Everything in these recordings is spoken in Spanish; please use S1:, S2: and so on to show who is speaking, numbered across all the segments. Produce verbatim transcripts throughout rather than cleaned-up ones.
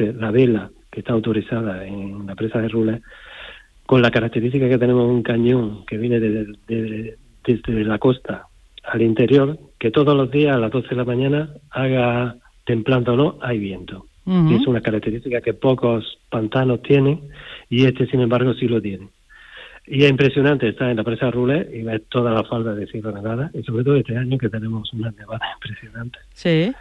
S1: Entonces, la vela que está autorizada en la presa de Rules, con la característica que tenemos un cañón que viene desde de, de, de, de la costa al interior, que todos los días a las doce de la mañana, haga templando o no, hay viento. Uh-huh. Y es una característica que pocos pantanos tienen, y este, sin embargo, sí lo tiene. Y es impresionante estar en la presa de Rules y ver toda la falda de Sierra Nevada, y sobre todo este año que tenemos unas nevadas impresionantes.
S2: Sí.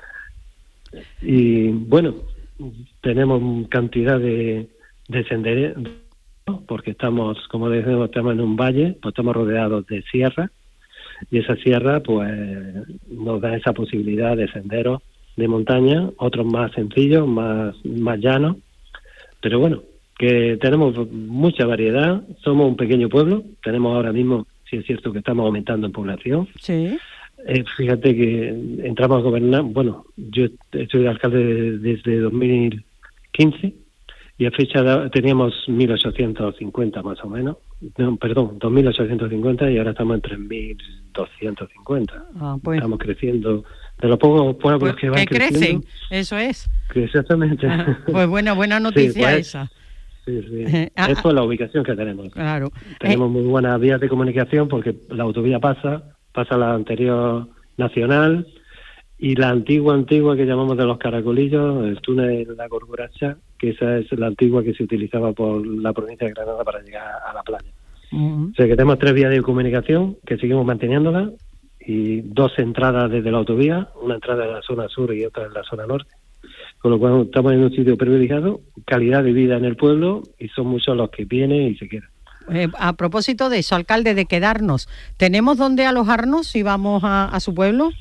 S1: Y bueno, tenemos cantidad de, de senderos, porque estamos, como decimos, estamos en un valle, pues estamos rodeados de sierra, y esa sierra pues nos da esa posibilidad de senderos de montaña, otros más sencillos, más, más llanos, pero bueno, que tenemos mucha variedad. Somos un pequeño pueblo, tenemos ahora mismo, sí es cierto que estamos aumentando en población.
S2: Sí.
S1: Eh, fíjate que entramos a gobernar, bueno, yo estoy alcalde desde dos mil quince y a fecha de, teníamos mil ochocientos cincuenta más o menos, no, perdón, dos mil ochocientos cincuenta, y ahora estamos en tres mil doscientos cincuenta. Ah, pues. Estamos creciendo. De los pocos pueblos
S2: pues,
S1: que van
S2: que
S1: creciendo.
S2: crecen, eso es.
S1: Exactamente.
S2: Ajá. Pues bueno, buena noticia
S1: sí, pues,
S2: esa.
S1: Sí, sí. Ah, es por la ubicación que tenemos.
S2: Claro.
S1: Tenemos
S2: eh.
S1: muy buenas vías de comunicación porque la autovía pasa, pasa la anterior nacional y la antigua, antigua que llamamos de los Caracolillos, el túnel de la Gorgoracha, que esa es la antigua que se utilizaba por la provincia de Granada para llegar a la playa. Uh-huh. O sea que tenemos tres vías de comunicación que seguimos manteniéndolas, y dos entradas desde la autovía, una entrada en la zona sur y otra en la zona norte. Con lo cual estamos en un sitio privilegiado, calidad de vida en el pueblo, y son muchos los que vienen y se quedan.
S2: Eh, a propósito de eso, alcalde, de quedarnos, ¿tenemos dónde alojarnos si vamos a, a su pueblo?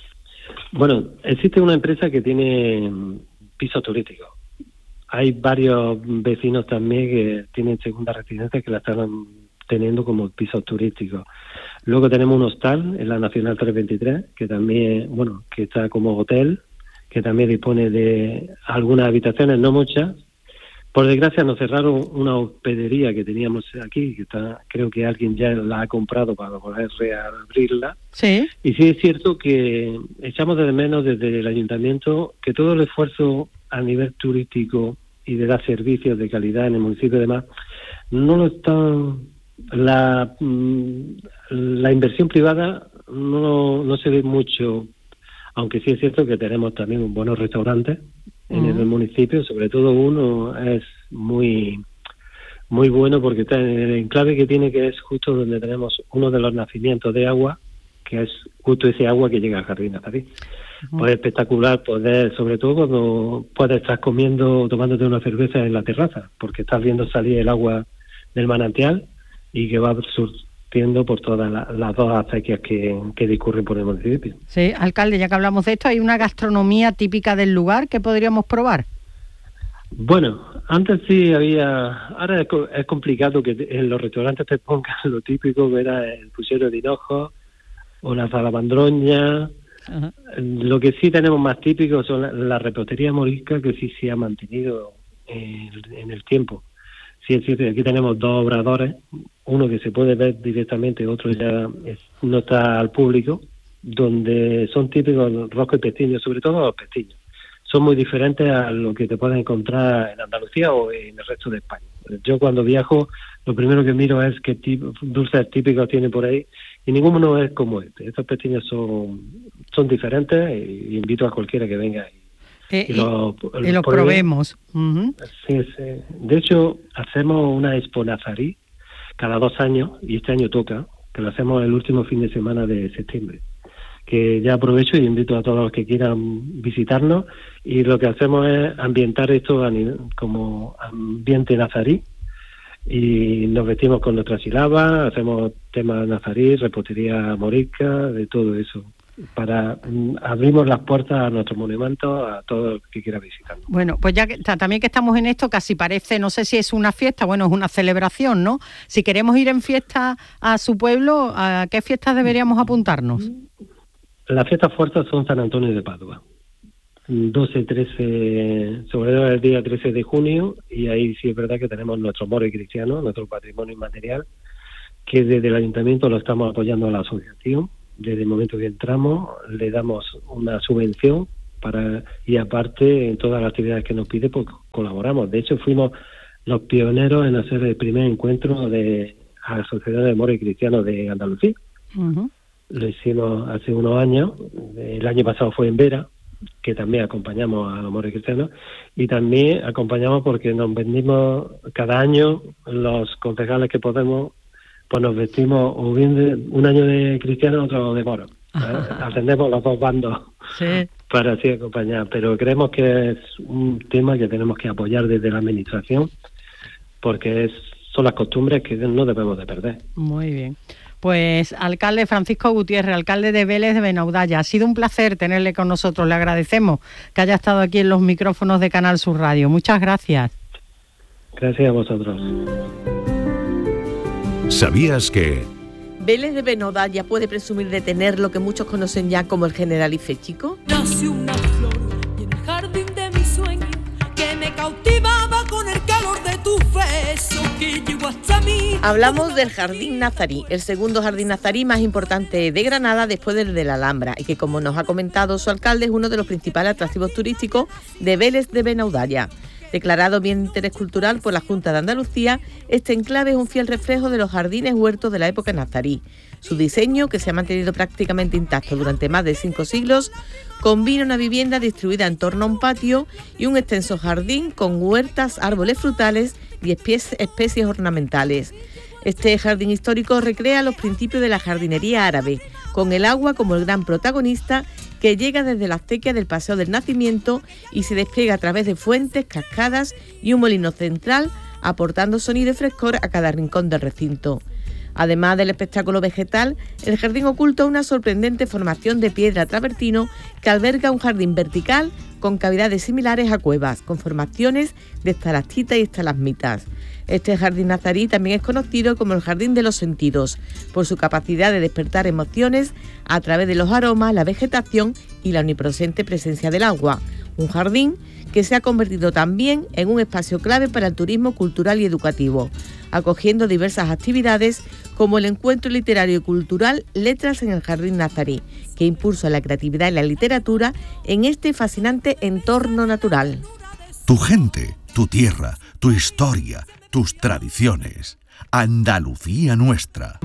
S1: Bueno, existe una empresa que tiene pisos turísticos. Hay varios vecinos también que tienen segunda residencia que la están teniendo como pisos turísticos. Luego tenemos un hostal en la Nacional trescientos veintitrés, que también, bueno, que está como hotel, que también dispone de algunas habitaciones, no muchas. Por desgracia nos cerraron una hospedería que teníamos aquí, que está, creo que alguien ya la ha comprado para poder reabrirla.
S2: Sí.
S1: Y sí es cierto que echamos de menos desde el ayuntamiento que todo el esfuerzo a nivel turístico y de dar servicios de calidad en el municipio y demás, no lo están... La, la inversión privada no, no se ve mucho, aunque sí es cierto que tenemos también buenos restaurantes en uh-huh. el municipio, sobre todo uno es muy muy bueno porque está en el enclave que tiene, que es justo donde tenemos uno de los nacimientos de agua, que es justo ese agua que llega al Jardín Nazarí. Uh-huh. Pues es espectacular poder, sobre todo cuando puedes estar comiendo, tomándote una cerveza en la terraza, porque estás viendo salir el agua del manantial y que va surtiendo por todas la, las dos acequias que, que discurren por el municipio.
S2: Sí, alcalde, ya que hablamos de esto, ¿hay una gastronomía típica del lugar que podríamos probar?
S1: Bueno, antes sí había, ahora es, es complicado que en los restaurantes te pongan lo típico, que era el puchero de hinojo o la salamandroña. Ajá. Lo que sí tenemos más típico son la, la repostería morisca, que sí se ha mantenido en, en el tiempo. Sí, es cierto, aquí tenemos dos obradores, uno que se puede ver directamente, otro ya es, no está al público, donde son típicos los roscos y pestiños, sobre todo los pestiños. Son muy diferentes a lo que te puedes encontrar en Andalucía o en el resto de España. Yo cuando viajo, lo primero que miro es qué tipo, dulces típicos tiene por ahí, y ninguno es como este. Estos pestiños son, son diferentes, e invito a cualquiera que venga y
S2: Eh, y los lo probemos. Uh-huh.
S1: Sí, sí. De hecho, hacemos una expo nazarí cada dos años, y este año toca, que lo hacemos el último fin de semana de septiembre. Que ya aprovecho y invito a todos los que quieran visitarnos, y lo que hacemos es ambientar esto a nivel, como ambiente nazarí, y nos vestimos con nuestras sílabas, hacemos temas nazarí, repostería morisca, de todo eso. Para um, abrimos las puertas a nuestros monumentos a todo el que quiera visitarnos.
S2: Bueno, pues ya que también que estamos en esto, casi parece, no sé si es una fiesta, bueno, es una celebración, ¿no? Si queremos ir en fiesta a su pueblo, ¿a qué fiestas deberíamos apuntarnos?
S1: Las fiestas fuertes son San Antonio de Padua, doce, trece, sobre todo el día trece de junio, y ahí sí es verdad que tenemos nuestro moro cristiano, nuestro patrimonio inmaterial, que desde el ayuntamiento lo estamos apoyando a la asociación. Desde el momento que entramos le damos una subvención para y aparte en todas las actividades que nos pide pues colaboramos. De hecho fuimos los pioneros en hacer el primer encuentro de la Sociedad de Moros y Cristianos de Andalucía. Uh-huh. Lo hicimos hace unos años, el año pasado fue en Vera, que también acompañamos a los moros y cristianos, y también acompañamos porque nos vendimos cada año, los concejales que podemos, pues nos vestimos o bien de, un año de cristianos, otro de moros. Atendemos los dos bandos sí. para así acompañar, pero creemos que es un tema que tenemos que apoyar desde la administración, porque es, son las costumbres que no debemos de perder.
S2: Muy bien. Pues alcalde Francisco Gutiérrez, alcalde de Vélez de Benaudalla, ha sido un placer tenerle con nosotros. Le agradecemos que haya estado aquí en los micrófonos de Canal Sur Radio. Muchas gracias.
S1: Gracias a vosotros.
S3: ¿Sabías que
S4: Vélez de Benaudalla puede presumir de tener lo que muchos conocen ya como el Generalife chico?
S5: Nació una flor y en el jardín de mi sueño que me cautivaba con el calor de tus besos que llegó hasta mí.
S4: Hablamos del Jardín Nazarí, el segundo jardín nazarí más importante de Granada después del de la Alhambra, y que, como nos ha comentado su alcalde, es uno de los principales atractivos turísticos de Vélez de Benaudalla. Declarado bien de interés cultural por la Junta de Andalucía, este enclave es un fiel reflejo de los jardines huertos de la época nazarí. Su diseño, que se ha mantenido prácticamente intacto durante más de cinco siglos, combina una vivienda distribuida en torno a un patio y un extenso jardín con huertas, árboles frutales y especies ornamentales. Este jardín histórico recrea los principios de la jardinería árabe, con el agua como el gran protagonista, que llega desde la acequia del Paseo del Nacimiento y se despliega a través de fuentes, cascadas y un molino central, aportando sonido y frescor a cada rincón del recinto. Además del espectáculo vegetal, el jardín oculta una sorprendente formación de piedra travertino que alberga un jardín vertical con cavidades similares a cuevas, con formaciones de estalactitas y estalagmitas. Este jardín nazarí también es conocido como el Jardín de los Sentidos, por su capacidad de despertar emociones a través de los aromas, la vegetación y la omnipresente presencia del agua. Un jardín que se ha convertido también en un espacio clave para el turismo cultural y educativo, acogiendo diversas actividades como el encuentro literario y cultural Letras en el Jardín Nazarí, que impulsa la creatividad y la literatura en este fascinante entorno natural.
S3: Tu gente, tu tierra, tu historia, tus tradiciones. Andalucía nuestra.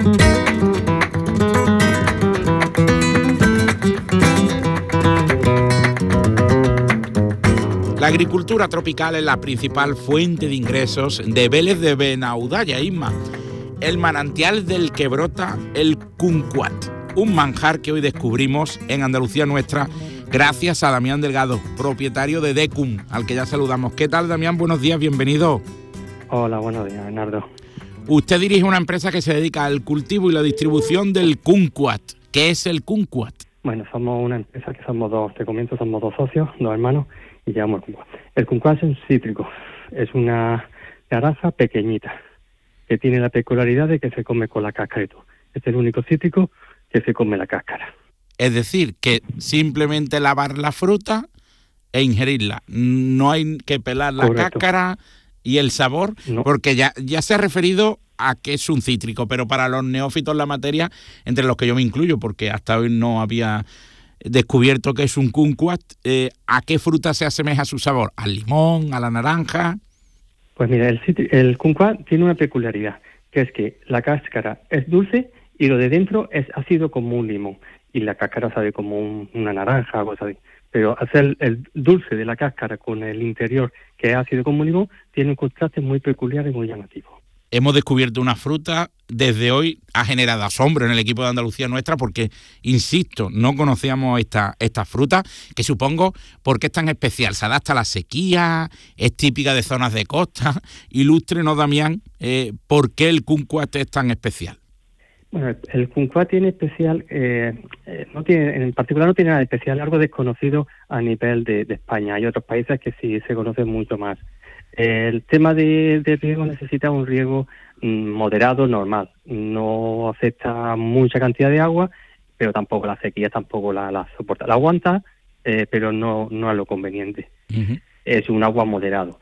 S6: La agricultura tropical es la principal fuente de ingresos de Vélez de Benaudalla, Isma. El manantial del que brota el kumquat, un manjar que hoy descubrimos en Andalucía nuestra gracias a Damián Delgado, propietario de Decum, al que ya saludamos. ¿Qué tal, Damián? Buenos días, bienvenido.
S7: Hola, buenos días, Bernardo.
S6: Usted dirige una empresa que se dedica al cultivo y la distribución del kumquat. ¿Qué es el kumquat?
S7: Bueno, somos una empresa que somos dos, te comento, somos dos socios, dos hermanos, y llevamos el kumquat. El kumquat es un cítrico, es una naranja pequeñita, que tiene la peculiaridad de que se come con la cáscara y todo. Es el único cítrico que se come la cáscara.
S6: Es decir, que simplemente lavar la fruta e ingerirla. No hay que pelar la Correcto. Cáscara y el sabor, no. porque ya, ya se ha referido a que es un cítrico, pero para los neófitos en la materia, entre los que yo me incluyo, porque hasta hoy no había descubierto que es un kumquat, eh, ¿a qué fruta se asemeja su sabor? ¿Al limón, a la naranja?
S7: Pues mira, el, el kumquat tiene una peculiaridad, que es que la cáscara es dulce y lo de dentro es ácido como un limón, y la cáscara sabe como un, una naranja, algo así. Pero hacer el dulce de la cáscara con el interior, que es ácido como un limón, tiene un contraste muy peculiar y muy llamativo.
S6: Hemos descubierto una fruta, desde hoy ha generado asombro en el equipo de Andalucía nuestra, porque, insisto, no conocíamos esta, esta fruta, que supongo, ¿por qué es tan especial? ¿Se adapta a la sequía? ¿Es típica de zonas de costa? Ilústrenos, Damián, eh, ¿por qué el kumquat es tan especial?
S7: Bueno, el kumquat tiene especial, eh, eh, no tiene, en particular no tiene nada especial, algo desconocido a nivel de, de España. Hay otros países que sí se conocen mucho más. Eh, el tema de, de riego necesita un riego mm, moderado, normal. No acepta mucha cantidad de agua, pero tampoco la sequía, tampoco la, la soporta. La aguanta, eh, pero no, no es lo conveniente. Uh-huh. Es un agua moderado.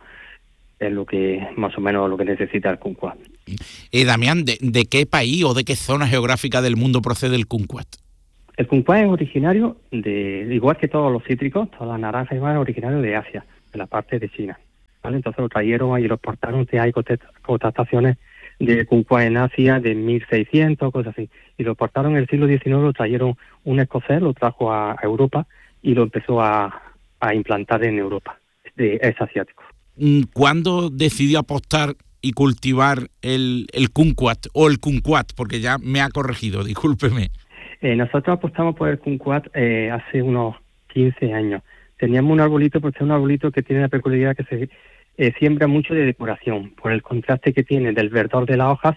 S7: Es lo que más o menos lo que necesita el kumquat.
S6: Eh, Damián, ¿de, ¿de qué país o de qué zona geográfica del mundo procede el kumquat?
S7: El kumquat es originario de, igual que todos los cítricos, todas las naranjas y demás, es originario de Asia, de la parte de China, ¿vale? Entonces lo trajeron y lo exportaron, que hay contestaciones de kumquat en Asia de mil seiscientos, cosas así, y lo exportaron en el siglo diecinueve, lo trajeron un escocés, lo trajo a, a Europa y lo empezó a, a implantar en Europa, de, es asiático.
S6: ¿Cuándo decidió apostar y cultivar el, el kumquat o el kumquat? Porque ya me ha corregido, discúlpeme.
S7: Eh, nosotros apostamos por el kumquat eh, hace unos quince años. Teníamos un arbolito, porque es un arbolito que tiene la peculiaridad que se eh, siembra mucho de decoración, por el contraste que tiene del verdor de las hojas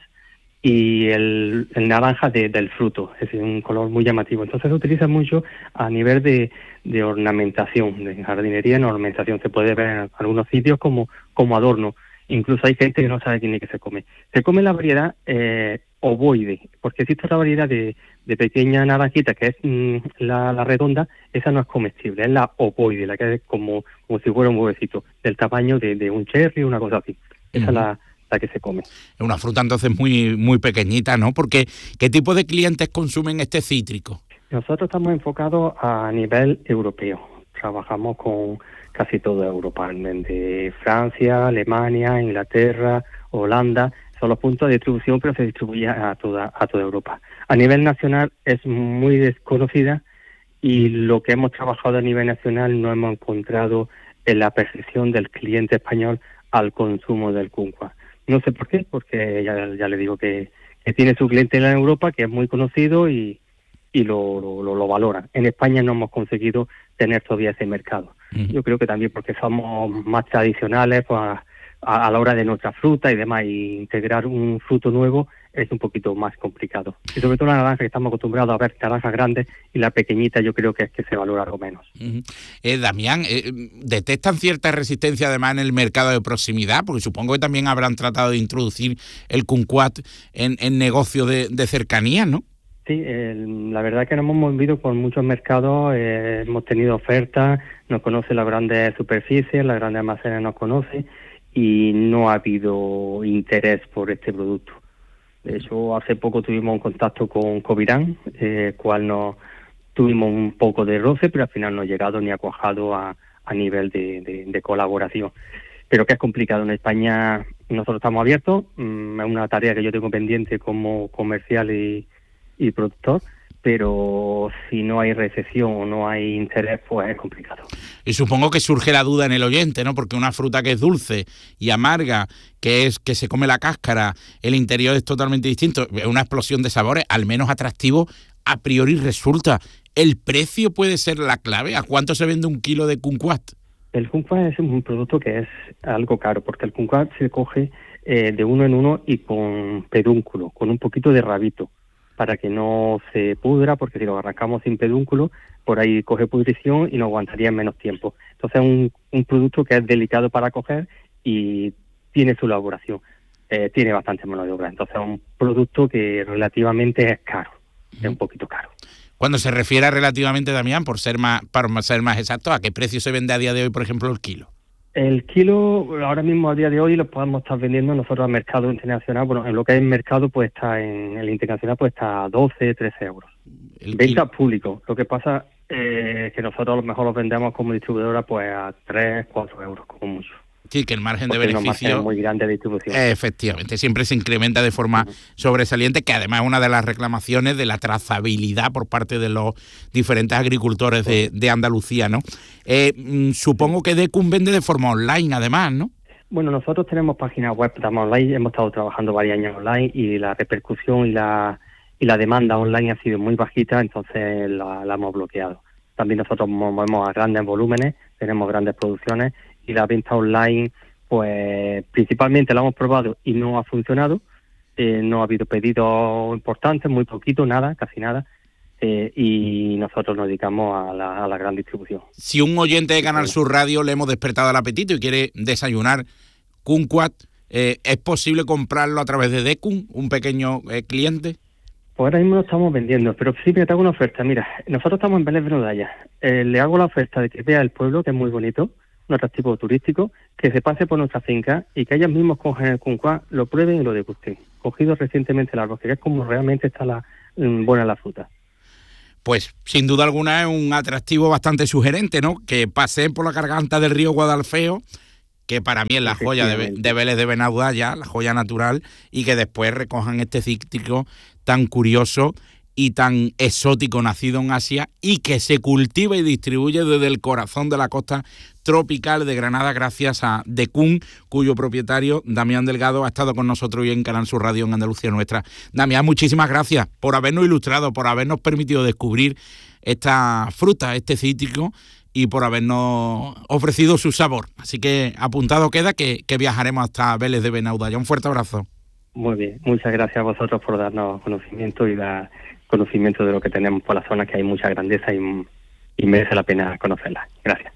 S7: y el, el naranja de, del fruto, es decir, un color muy llamativo. Entonces se utiliza mucho a nivel de, de ornamentación, de jardinería en ornamentación. Se puede ver en algunos sitios como, como adorno. Incluso hay gente que no sabe quién es que se come. Se come la variedad eh, ovoide, porque existe otra variedad de, de pequeña naranjita que es mmm, la, la redonda, esa no es comestible, es la ovoide, la que es como, como si fuera un huevecito, del tamaño de, de un cherry, una cosa así. Esa uh-huh. es la, la que se come.
S6: Es una fruta entonces muy, muy pequeñita, ¿no? Porque ¿qué tipo de clientes consumen este cítrico?
S7: Nosotros estamos enfocados a nivel europeo. Trabajamos con casi toda Europa, de Francia, Alemania, Inglaterra, Holanda, son los puntos de distribución, pero se distribuye a toda a toda Europa. A nivel nacional es muy desconocida y lo que hemos trabajado a nivel nacional no hemos encontrado en la percepción del cliente español al consumo del kumquat. No sé por qué, porque ya, ya le digo que, que tiene su clientela en Europa, que es muy conocido y, y lo, lo, lo valoran. En España no hemos conseguido tener todavía ese mercado. Uh-huh. Yo creo que también porque somos más tradicionales pues, a, a la hora de nuestra fruta y demás, y integrar un fruto nuevo es un poquito más complicado. Y sobre todo la naranja, que estamos acostumbrados a ver naranjas grandes, y la pequeñita yo creo que es que se valora algo menos.
S6: Uh-huh. Eh, Damián, eh, ¿detectan cierta resistencia además en el mercado de proximidad? Porque supongo que también habrán tratado de introducir el kumquat en, en negocio de, de cercanía, ¿no?
S7: Sí, eh, la verdad que nos hemos movido por muchos mercados, eh, hemos tenido ofertas, nos conocen las grandes superficies, las grandes almacenes nos conocen y no ha habido interés por este producto. De hecho, hace poco tuvimos un contacto con Covirán, eh, cual nos tuvimos un poco de roce, pero al final no ha llegado ni ha cuajado a, a nivel de, de, de colaboración. Pero que es complicado. En España nosotros estamos abiertos, mm, es una tarea que yo tengo pendiente como comercial y y productor, pero si no hay recepción o no hay interés, pues es complicado.
S6: Y supongo que surge la duda en el oyente, ¿no? Porque una fruta que es dulce y amarga, que es que se come la cáscara, el interior es totalmente distinto, es una explosión de sabores, al menos atractivo, a priori resulta. ¿El precio puede ser la clave? ¿A cuánto se vende un kilo de kumquat?
S7: El kumquat es un producto que es algo caro, porque el kumquat se coge eh, de uno en uno y con pedúnculo, con un poquito de rabito, para que no se pudra, porque si lo arrancamos sin pedúnculo, por ahí coge pudrición y nos aguantaría en menos tiempo. Entonces es un, un producto que es delicado para coger y tiene su elaboración, eh, tiene bastante mano de obra. Entonces es un producto que relativamente es caro, es un poquito caro.
S6: Cuando se refiere a relativamente, Damián, por ser más, para ser más exacto, ¿a qué precio se vende a día de hoy, por ejemplo, el kilo?
S7: El kilo, ahora mismo a día de hoy, lo podemos estar vendiendo nosotros al mercado internacional. Bueno, en lo que es el mercado, pues está en el internacional, pues está a doce, trece euros. El Venta público. Lo que pasa es eh, que nosotros a lo mejor los vendemos como distribuidora pues a tres, cuatro euros, como mucho.
S6: Sí, que el margen
S7: Porque
S6: de beneficio
S7: es muy grande de distribución.
S6: Efectivamente, siempre se incrementa de forma uh-huh. sobresaliente, que además es una de las reclamaciones de la trazabilidad por parte de los diferentes agricultores de, de Andalucía, ¿no? Eh, supongo que Decum vende de forma online, además, ¿no?
S7: Bueno, nosotros tenemos página web, estamos online, hemos estado trabajando varios años online y la repercusión y la y la demanda online ha sido muy bajita, entonces la, la hemos bloqueado. También nosotros movemos a grandes volúmenes, tenemos grandes producciones y la venta online, pues principalmente la hemos probado y no ha funcionado. Eh, no ha habido pedidos importantes, muy poquito, nada, casi nada. Eh, y nosotros nos dedicamos a la, a la gran distribución.
S6: Si un oyente de Canal Sur Radio le hemos despertado el apetito y quiere desayunar kumquat, eh, ¿es posible comprarlo a través de Decum, un pequeño eh, cliente?
S7: Pues ahora mismo lo estamos vendiendo, pero sí me te hago una oferta. Mira, nosotros estamos en Vélez de Benodalla. Eh, le hago la oferta de que vea el pueblo, que es muy bonito, un atractivo turístico, que se pase por nuestra finca y que ellos mismos cogen el kumquat, lo prueben y lo degusten. Cogido recientemente el árbol, que es como realmente está la buena la fruta.
S6: pues sin duda alguna es un atractivo bastante sugerente, ¿no? Que paseen por la garganta del río Guadalfeo, que para mí es la joya de, de Vélez de Benaudalla, la joya natural, y que después recojan este cítrico tan curioso y tan exótico, nacido en Asia, y que se cultiva y distribuye desde el corazón de la costa tropical de Granada gracias a Decún, cuyo propietario, Damián Delgado, ha estado con nosotros hoy en Canal Sur Radio en Andalucía Nuestra. Damián, muchísimas gracias por habernos ilustrado, por habernos permitido descubrir esta fruta, este cítrico, y por habernos ofrecido su sabor. Así que apuntado queda que, que viajaremos hasta Vélez de Benaudalla. Un fuerte abrazo.
S7: Muy bien, muchas gracias a vosotros por darnos conocimiento y dar conocimiento de lo que tenemos por la zona, que hay mucha grandeza y, y merece la pena conocerla. Gracias.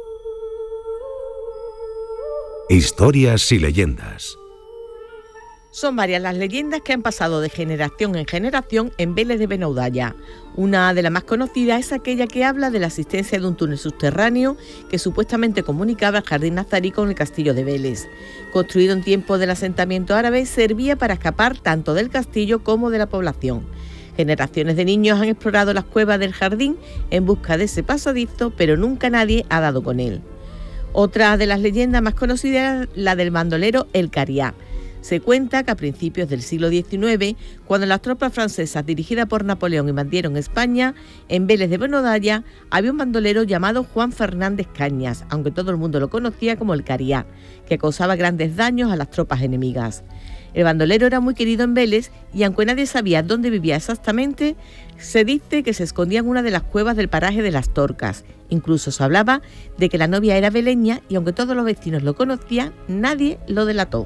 S3: Historias y leyendas.
S4: Son varias las leyendas que han pasado de generación en generación en Vélez de Benaudalla. Una de las más conocidas es aquella que habla de la existencia de un túnel subterráneo que supuestamente comunicaba el Jardín Nazarí con el castillo de Vélez. Construido en tiempos del asentamiento árabe, servía para escapar tanto del castillo como de la población. Generaciones de niños han explorado las cuevas del jardín en busca de ese pasadizo, pero nunca nadie ha dado con él. Otra de las leyendas más conocidas es la del bandolero El Cariá. Se cuenta que a principios del siglo diecinueve, cuando las tropas francesas dirigidas por Napoleón invadieron España, en Vélez de Benaudalla había un bandolero llamado Juan Fernández Cañas, aunque todo el mundo lo conocía como El Cariá, que causaba grandes daños a las tropas enemigas. El bandolero era muy querido en Vélez y aunque nadie sabía dónde vivía exactamente, se dice que se escondía en una de las cuevas del paraje de las Torcas. Incluso se hablaba de que la novia era veleña y aunque todos los vecinos lo conocían, nadie lo delató.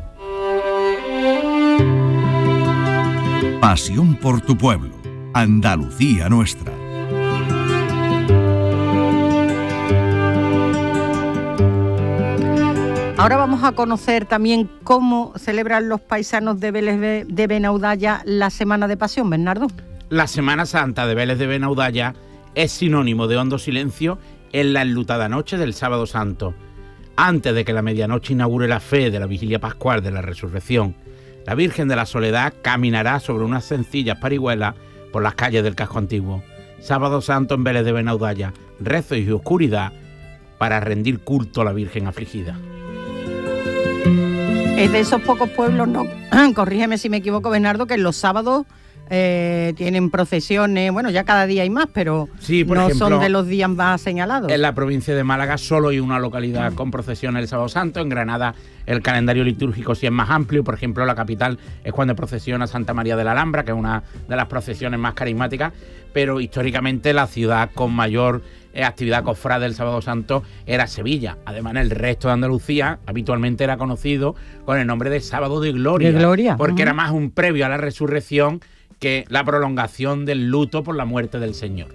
S3: Pasión por tu pueblo, Andalucía Nuestra.
S2: Ahora vamos a conocer también cómo celebran los paisanos de Vélez de Benaudalla la Semana de Pasión, Bernardo.
S6: La Semana Santa de Vélez de Benaudalla es sinónimo de hondo silencio en la enlutada noche del Sábado Santo. Antes de que la medianoche inaugure la fe de la vigilia pascual de la Resurrección, la Virgen de la Soledad caminará sobre unas sencillas parihuelas por las calles del casco antiguo. Sábado Santo en Vélez de Benaudalla, rezo y oscuridad para rendir culto a la Virgen afligida.
S2: Es de esos pocos pueblos, no, corrígeme si me equivoco, Bernardo, que en los sábados eh, tienen procesiones, bueno, ya cada día hay más, pero
S6: sí, por
S2: no
S6: ejemplo,
S2: son de los días más señalados.
S6: En la provincia de Málaga solo hay una localidad con procesiones el Sábado Santo. En Granada el calendario litúrgico sí es más amplio. Por ejemplo, la capital es cuando procesiona Santa María de la Alhambra, que es una de las procesiones más carismáticas, pero históricamente la ciudad con mayor eh, actividad cofrade del Sábado Santo era Sevilla. Además, en el resto de Andalucía habitualmente era conocido con el nombre de Sábado de Gloria,
S2: de Gloria.
S6: porque
S2: uh-huh.
S6: era más un previo a la resurrección que la prolongación del luto por la muerte del Señor.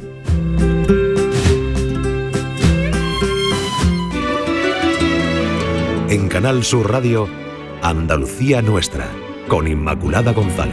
S3: En Canal Sur Radio, Andalucía Nuestra, con Inmaculada González.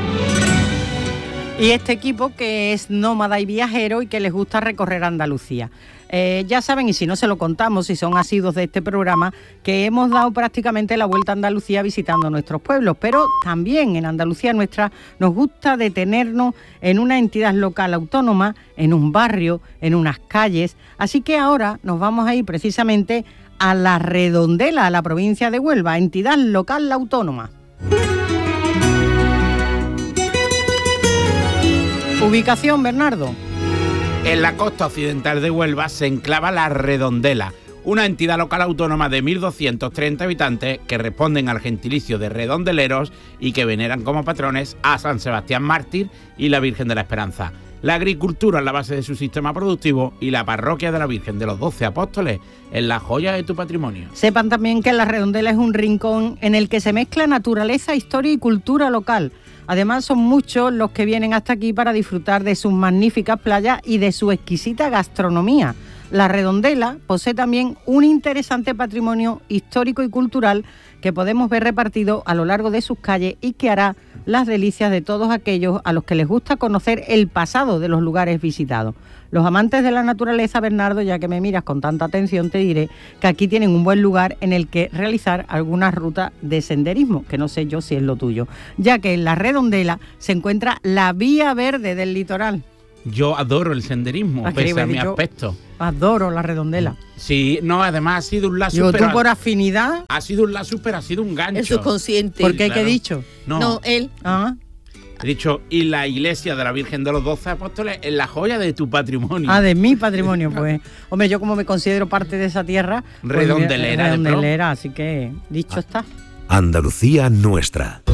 S2: Y este equipo que es nómada y viajero y que les gusta recorrer Andalucía. Eh, ya saben, y si no se lo contamos, si son asiduos de este programa, que hemos dado prácticamente la vuelta a Andalucía visitando nuestros pueblos, pero también en Andalucía Nuestra nos gusta detenernos en una entidad local autónoma, en un barrio, en unas calles. Así que ahora nos vamos a ir precisamente a La Redondela, a la provincia de Huelva, entidad local autónoma. Ubicación, Bernardo.
S6: En la costa occidental de Huelva se enclava La Redondela, una entidad local autónoma de mil doscientos treinta habitantes que responden al gentilicio de redondeleros y que veneran como patrones a San Sebastián Mártir y la Virgen de la Esperanza. La agricultura es la base de su sistema productivo y la parroquia de la Virgen de los Doce Apóstoles es la joya de tu patrimonio.
S2: Sepan también que La Redondela es un rincón en el que se mezcla naturaleza, historia y cultura local. Además, son muchos los que vienen hasta aquí para disfrutar de sus magníficas playas y de su exquisita gastronomía. La Redondela posee también un interesante patrimonio histórico y cultural que podemos ver repartido a lo largo de sus calles y que hará las delicias de todos aquellos a los que les gusta conocer el pasado de los lugares visitados. Los amantes de la naturaleza, Bernardo, ya que me miras con tanta atención, te diré que aquí tienen un buen lugar en el que realizar algunas rutas de senderismo, que no sé yo si es lo tuyo, ya que en La Redondela se encuentra la Vía Verde del Litoral.
S6: Yo adoro el senderismo,
S2: Ah,
S6: pese a mi
S2: yo
S6: aspecto.
S2: Adoro la redondela.
S6: Sí, no, además ha sido un lazo.
S2: Yo,
S6: pero
S2: tú por afinidad.
S6: Ha sido un lazo, pero ha sido un gancho.
S4: El subconsciente.
S2: ¿Por qué?
S6: Claro.
S2: ¿Qué he dicho?
S6: No,
S4: No, él.
S2: Ah,
S6: he dicho, y la iglesia de la Virgen de los Doce Apóstoles es la joya de tu patrimonio.
S2: ah, de mi patrimonio, pues. Hombre, yo como me considero parte de esa tierra. Pues,
S6: Redondelera de pro.
S2: redondelera, así que dicho está.
S3: Andalucía nuestra.